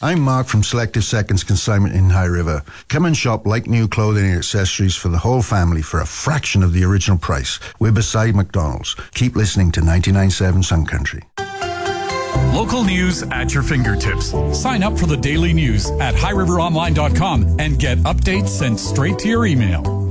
I'm Mark from Selective Seconds Consignment in High River. Come and shop like new clothing and accessories for the whole family for a fraction of the original price. We're beside McDonald's. Keep listening to 99.7 Sun Country. Local news at your fingertips. Sign up for the daily news at highriveronline.com and get updates sent straight to your email.